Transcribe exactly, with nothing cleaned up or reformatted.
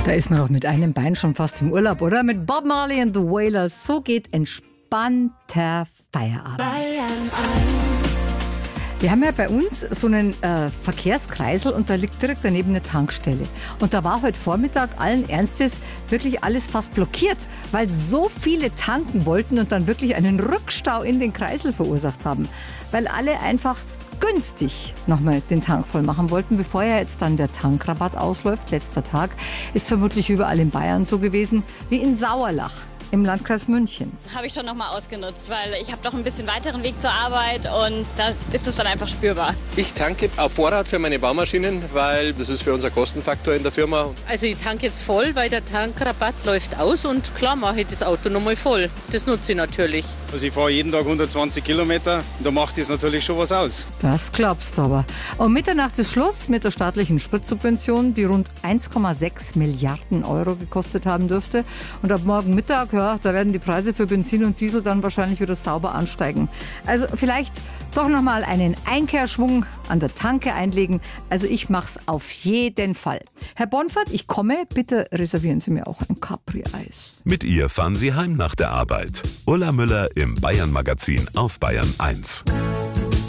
Da ist man doch mit einem Bein schon fast im Urlaub, oder? Mit Bob Marley and the Wailers. So geht entspannter Feierabend. Wir haben ja bei uns so einen äh, Verkehrskreisel und da liegt direkt daneben eine Tankstelle. Und da war heute Vormittag allen Ernstes wirklich alles fast blockiert, weil so viele tanken wollten und dann wirklich einen Rückstau in den Kreisel verursacht haben. Weil alle einfach günstig nochmal den Tank voll machen wollten, bevor ja jetzt dann der Tankrabatt ausläuft. Letzter Tag ist vermutlich überall in Bayern so gewesen wie in Sauerlach im Landkreis München. Habe ich schon nochmal ausgenutzt, weil ich habe doch ein bisschen weiteren Weg zur Arbeit und da ist es dann einfach spürbar. Ich tanke auf Vorrat für meine Baumaschinen, weil das ist für unser Kostenfaktor in der Firma. Also ich tanke jetzt voll, weil der Tankrabatt läuft aus und klar mache ich das Auto nochmal voll. Das nutze ich natürlich. Also ich fahre jeden Tag hundertzwanzig Kilometer und da macht das natürlich schon was aus. Das glaubst du aber. Um Mitternacht ist Schluss mit der staatlichen Spritsubvention, die rund eins Komma sechs Milliarden Euro gekostet haben dürfte. Und ab morgen Mittag, ja, da werden die Preise für Benzin und Diesel dann wahrscheinlich wieder sauber ansteigen. Also vielleicht doch nochmal einen Einkehrschwung an der Tanke einlegen. Also ich mach's auf jeden Fall. Herr Bonfert, ich komme. Bitte reservieren Sie mir auch ein Capri-Eis. Mit ihr fahren Sie heim nach der Arbeit. Ulla Müller im Bayern Magazin auf Bayern eins.